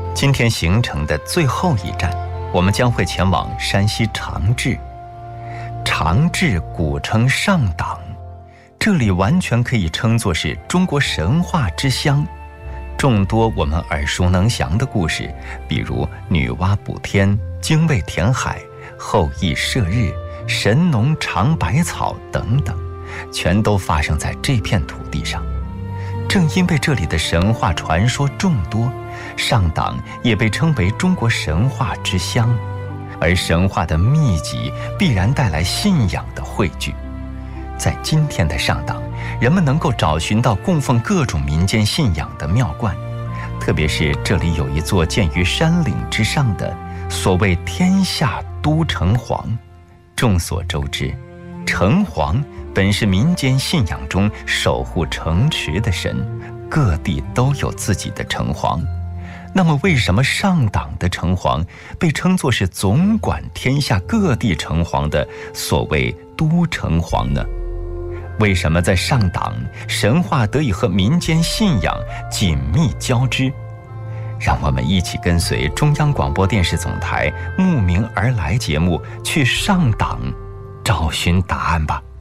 今天行程的最后一站，我们将会前往山西长治。长治古称上党，这里完全可以称作是中国神话之乡。众多我们耳熟能详的故事，比如女娲补天、精卫填海、后羿射日、神农尝百草等等，全都发生在这片土地上。正因为这里的神话传说众多，上党也被称为中国神话之乡。而神话的密集必然带来信仰的汇聚。在今天的上党，人们能够找寻到供奉各种民间信仰的庙观，特别是这里有一座建于山岭之上的所谓天下都城隍。众所周知，城隍本是民间信仰中守护城池的神，各地都有自己的城隍。那么为什么上党的城隍被称作是总管天下各地城隍的所谓都城隍呢？为什么在上党神话得以和民间信仰紧密交织？让我们一起跟随中央广播电视总台慕名而来节目去上党找寻答案吧。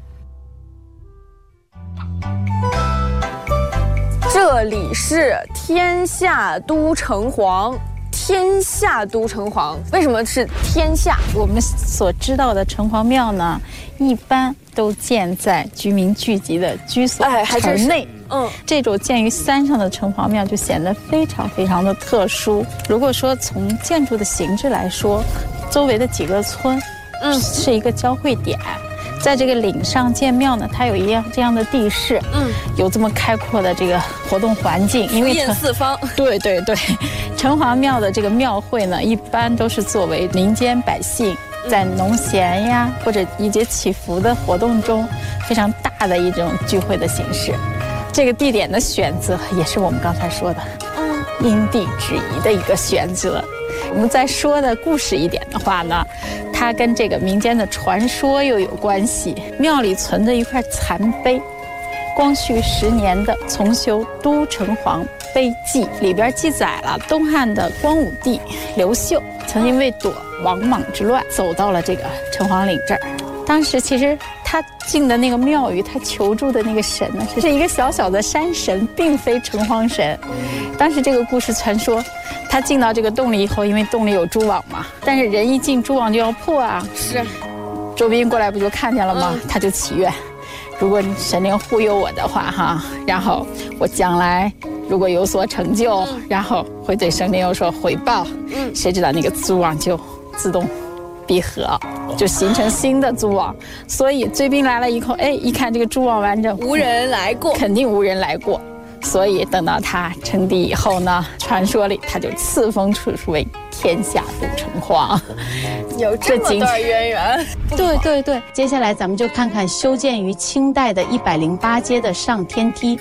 这里是天下都城隍，天下都城隍，为什么是天下？ 我们所知道的城隍庙呢，一般都建在居民聚集的居所城内。这种建于山上的城隍庙就显得非常非常的特殊。如果说从建筑的形制来说，周围的几个村，是一个交汇点。在这个岭上建庙呢，它有这样的地势，有这么开阔的这个活动环境，因为俯瞰四方。 对对对，城隍庙的这个庙会呢，一般都是作为民间百姓在农闲呀或者一节祈福的活动中非常大的一种聚会的形式。这个地点的选择也是我们刚才说的，因地制宜的一个选择。我们再说的故事一点的话呢，它跟这个民间的传说又有关系。庙里存着一块残碑，光绪10年的重修都城隍碑记，里边记载了东汉的光武帝刘秀曾经为躲王莽之乱，走到了这个城隍岭这儿。当时其实他进的那个庙宇，他求助的那个神呢，是一个小小的山神，并非城隍神。当时这个故事传说，他进到这个洞里以后，因为洞里有蛛网嘛，但是人一进蛛网就要破啊。 是， 周斌过来不就看见了吗？他就祈愿，如果神灵护佑我的话哈，然后我将来如果有所成就，然后会对神灵有所回报。谁知道那个蛛网就自动闭合，就形成新的蛛网。所以追兵来了以后，一看这个蛛网完整， 无人来过， 肯定无人来过。所以等到他称帝以后呢，传说里他就赐封出为天下都城隍。 有这么段渊源。 对对对，接下来咱们就看看修建于清代的108阶的上天梯。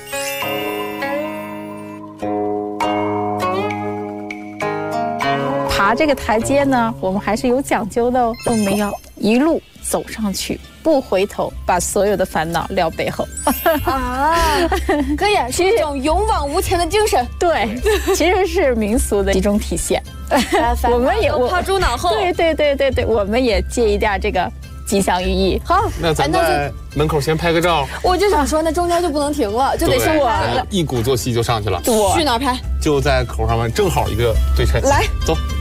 爬这个台阶呢，我们还是有讲究的哦，我们要一路走上去，不回头，把所有的烦恼撂背后。 可以，是一种勇往无前的精神。 对，其实是民俗的一种体现。我们也抛诸脑后。 对，我们也借一点这个吉祥寓意。 好， 那咱在门口先拍个照。 我就想说，那中间就不能停了，就得是我一鼓作气就上去了。 去哪儿拍？ 就在口上面，正好一个对称。 来， 走。